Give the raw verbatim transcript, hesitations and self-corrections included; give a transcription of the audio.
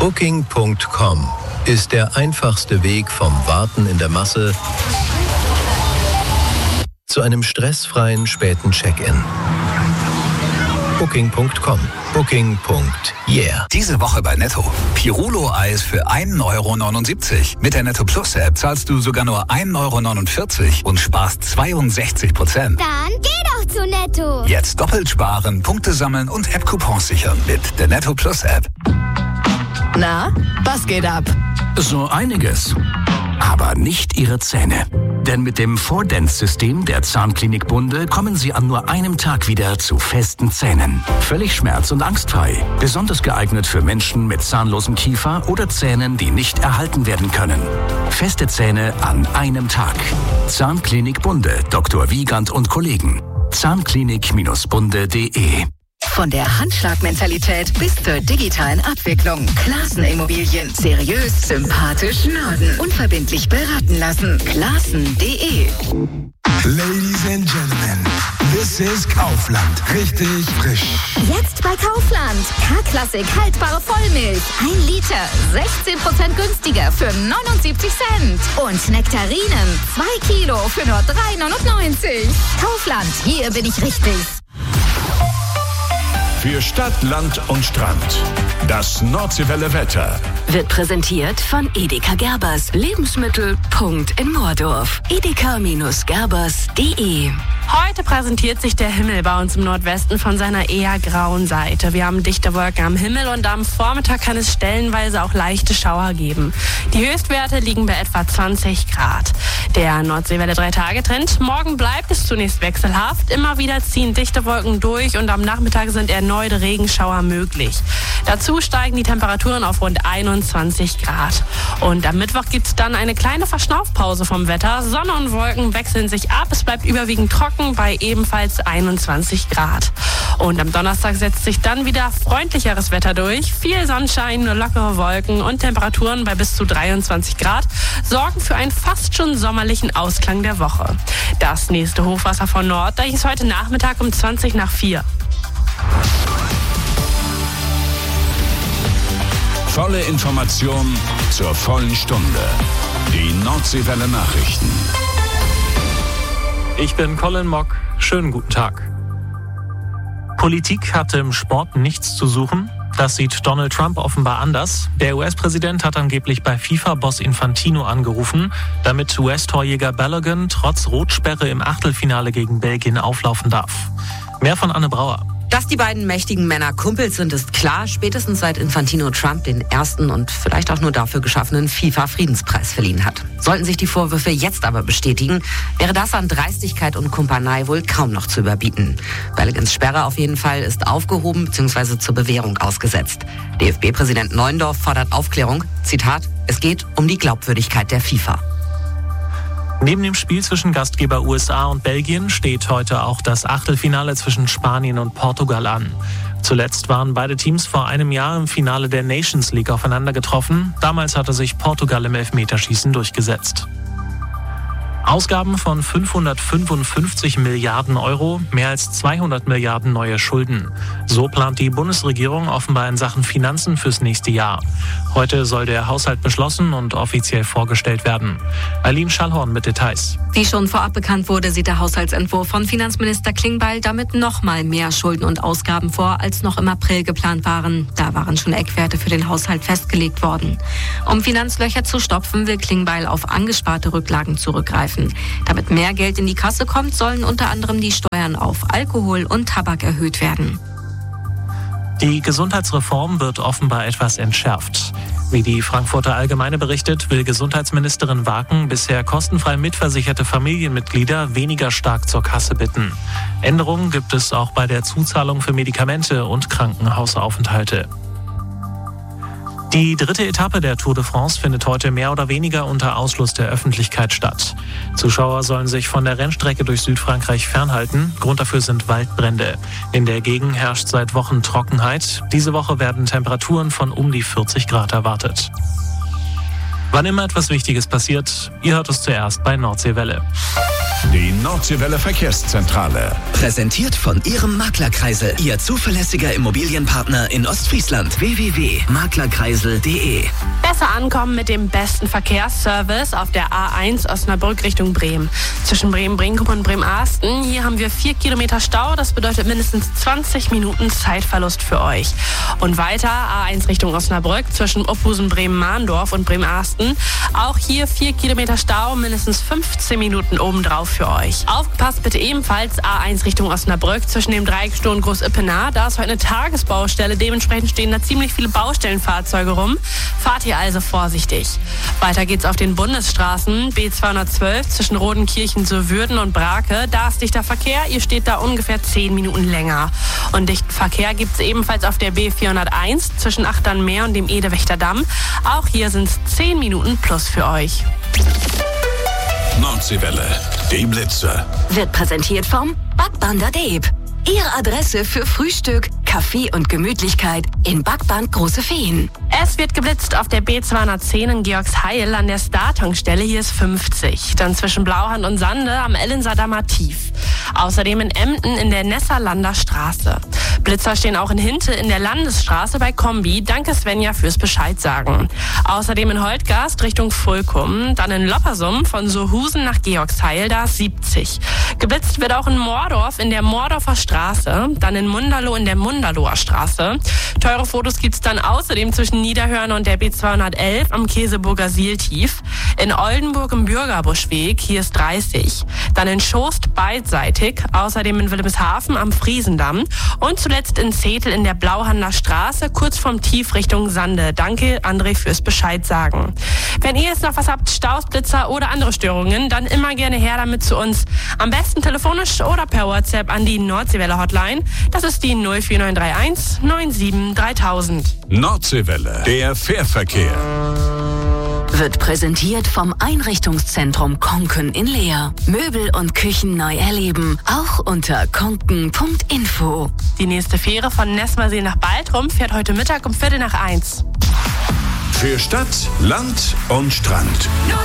Booking Punkt com ist der einfachste Weg vom Warten in der Masse zu einem stressfreien späten Check-in. Booking Punkt com. Booking. Yeah. Diese Woche bei Netto. Pirulo-Eis für ein Euro neunundsiebzig. Mit der Netto Plus App zahlst du sogar nur ein Euro neunundvierzig und sparst zweiundsechzig Prozent. Dann geh doch zu Netto. Jetzt doppelt sparen, Punkte sammeln und App-Coupons sichern mit der Netto Plus App. Na, was geht ab? So einiges. Aber nicht Ihre Zähne. Denn mit dem four Dents-System der Zahnklinik Bunde kommen Sie an nur einem Tag wieder zu festen Zähnen. Völlig schmerz- und angstfrei. Besonders geeignet für Menschen mit zahnlosem Kiefer oder Zähnen, die nicht erhalten werden können. Feste Zähne an einem Tag. Zahnklinik Bunde, Doktor Wiegand und Kollegen. Zahnklinik Bunde punkt de. Von der Handschlagmentalität bis zur digitalen Abwicklung. Classen Immobilien. Seriös, sympathisch, Norden. Unverbindlich beraten lassen. Classen punkt de. Ladies and Gentlemen, this is Kaufland. Richtig frisch. Jetzt bei Kaufland. K-Klassik haltbare Vollmilch. Ein Liter. sechzehn Prozent günstiger für neunundsiebzig Cent. Und Nektarinen. Zwei Kilo für nur drei neunundneunzig. Kaufland. Hier bin ich richtig. Für Stadt, Land und Strand. Das Nordseewelle Wetter. Wird präsentiert von Edeka Gerbers. Lebensmittel. Punkt in Moordorf. edeka Gerbers punkt de. Heute präsentiert sich der Himmel bei uns im Nordwesten von seiner eher grauen Seite. Wir haben dichte Wolken am Himmel und am Vormittag kann es stellenweise auch leichte Schauer geben. Die Höchstwerte liegen bei etwa zwanzig Grad. Der Nordseewelle drei-Tage-Trend. Morgen bleibt es zunächst wechselhaft. Immer wieder ziehen dichte Wolken durch und am Nachmittag sind erneut Regenschauer möglich. Dazu steigen die Temperaturen auf rund einundzwanzig Grad. Und am Mittwoch gibt es dann eine kleine Verschnaufpause vom Wetter. Sonne und Wolken wechseln sich ab. Es bleibt überwiegend trocken bei ebenfalls einundzwanzig Grad. Und am Donnerstag setzt sich dann wieder freundlicheres Wetter durch. Viel Sonnenschein, nur lockere Wolken und Temperaturen bei bis zu dreiundzwanzig Grad sorgen für einen fast schon sommerlichen Ausklang der Woche. Das nächste Hochwasser von Nord, da ist heute Nachmittag um zwanzig nach vier. Volle Information zur vollen Stunde. Die Nordseewelle Nachrichten. Ich bin Colin Mock. Schönen guten Tag. Politik hat im Sport nichts zu suchen. Das sieht Donald Trump offenbar anders. Der U S-Präsident hat angeblich bei FIFA-Boss Infantino angerufen, damit U S-Torjäger Balogun trotz Rotsperre im Achtelfinale gegen Belgien auflaufen darf. Mehr von Anne Brauer. Dass die beiden mächtigen Männer Kumpels sind, ist klar, spätestens seit Infantino Trump den ersten und vielleicht auch nur dafür geschaffenen FIFA-Friedenspreis verliehen hat. Sollten sich die Vorwürfe jetzt aber bestätigen, wäre das an Dreistigkeit und Kumpanei wohl kaum noch zu überbieten. Balloguns Sperre auf jeden Fall ist aufgehoben bzw. zur Bewährung ausgesetzt. D F B-Präsident Neuendorf fordert Aufklärung. Zitat, es geht um die Glaubwürdigkeit der FIFA. Neben dem Spiel zwischen Gastgeber U S A und Belgien steht heute auch das Achtelfinale zwischen Spanien und Portugal an. Zuletzt waren beide Teams vor einem Jahr im Finale der Nations League aufeinander getroffen. Damals hatte sich Portugal im Elfmeterschießen durchgesetzt. Ausgaben von fünfhundertfünfundfünfzig Milliarden Euro, mehr als zweihundert Milliarden neue Schulden. So plant die Bundesregierung offenbar in Sachen Finanzen fürs nächste Jahr. Heute soll der Haushalt beschlossen und offiziell vorgestellt werden. Eileen Schallhorn mit Details. Wie schon vorab bekannt wurde, sieht der Haushaltsentwurf von Finanzminister Klingbeil damit noch mal mehr Schulden und Ausgaben vor, als noch im April geplant waren. Da waren schon Eckwerte für den Haushalt festgelegt worden. Um Finanzlöcher zu stopfen, will Klingbeil auf angesparte Rücklagen zurückgreifen. Damit mehr Geld in die Kasse kommt, sollen unter anderem die Steuern auf Alkohol und Tabak erhöht werden. Die Gesundheitsreform wird offenbar etwas entschärft. Wie die Frankfurter Allgemeine berichtet, will Gesundheitsministerin Waken bisher kostenfrei mitversicherte Familienmitglieder weniger stark zur Kasse bitten. Änderungen gibt es auch bei der Zuzahlung für Medikamente und Krankenhausaufenthalte. Die dritte Etappe der Tour de France findet heute mehr oder weniger unter Ausschluss der Öffentlichkeit statt. Zuschauer sollen sich von der Rennstrecke durch Südfrankreich fernhalten. Grund dafür sind Waldbrände. In der Gegend herrscht seit Wochen Trockenheit. Diese Woche werden Temperaturen von um die vierzig Grad erwartet. Wann immer etwas Wichtiges passiert, ihr hört es zuerst bei Nordseewelle. Die Nordseewelle Verkehrszentrale. Präsentiert von Ihrem Maklerkreisel. Ihr zuverlässiger Immobilienpartner in Ostfriesland. w w w punkt maklerkreisel punkt de. Besser ankommen mit dem besten Verkehrsservice auf der A eins Osnabrück Richtung Bremen. Zwischen Bremen-Brinkum und Bremen-Arsten. Hier haben wir vier Kilometer Stau. Das bedeutet mindestens zwanzig Minuten Zeitverlust für euch. Und weiter A eins Richtung Osnabrück zwischen Opphusen, Bremen-Mahndorf und Bremen-Arsten. Auch hier vier Kilometer Stau, mindestens fünfzehn Minuten obendrauf für euch. Aufgepasst bitte ebenfalls A eins Richtung Osnabrück zwischen dem Dreieckstor und Groß-Ippenaar. Da ist heute eine Tagesbaustelle. Dementsprechend stehen da ziemlich viele Baustellenfahrzeuge rum. Fahrt ihr also vorsichtig. Weiter geht's auf den Bundesstraßen. B zweihundertzwölf zwischen Rodenkirchen, Würden und Brake. Da ist dichter Verkehr. Ihr steht da ungefähr zehn Minuten länger. Und dichten Verkehr gibt's ebenfalls auf der B vierhunderteins zwischen Achternmeer und dem Edewächterdamm. Auch hier sind's zehn Minuten plus für euch. Nordseewelle, die Blitze. Wird präsentiert vom Backband Deep. Ihre Adresse für Frühstück, Kaffee und Gemütlichkeit in Backband Große Feen. Es wird geblitzt auf der B zweihundertzehn in Georgsheil an der Star-Tankstelle. Hier ist fünfzig. Dann zwischen Blauhand und Sande am Ellensadamer Tief. Außerdem in Emden in der Nesserlander Straße. Blitzer stehen auch in Hinte in der Landesstraße bei Kombi. Danke Svenja fürs Bescheid sagen. Außerdem in Holtgast Richtung Fulkum. Dann in Loppersum von Sohusen nach Georgsheil, da ist siebzig. Geblitzt wird auch in Mordorf in der Mordorfer Straße. Dann in Munderloh in der Munderloher Straße. Teure Fotos gibt's dann außerdem zwischen Niederhörner und der B zweihundertelf am Käseburger Sieltief. In Oldenburg im Bürgerbuschweg, hier ist dreißig. Dann in Schost beidseitig. Außerdem in Wilhelmshaven am Friesendamm. Und zuletzt in Zetel in der Blauhander Straße, kurz vom Tief Richtung Sande. Danke, André, fürs Bescheid sagen. Wenn ihr jetzt noch was habt, Staus, Blitzer oder andere Störungen, dann immer gerne her damit zu uns. Am besten telefonisch oder per WhatsApp an die Nordseewelle Hotline. Das ist die null vier neun drei eins neun sieben dreitausend. Nordseewelle, der Fährverkehr. Wird präsentiert vom Einrichtungszentrum Konken in Leer. Möbel und Küchen neu erleben, auch unter konken punkt info. Die nächste Fähre von Nessmersee nach Baltrum fährt heute Mittag um Viertel nach eins. Für Stadt, Land und Strand.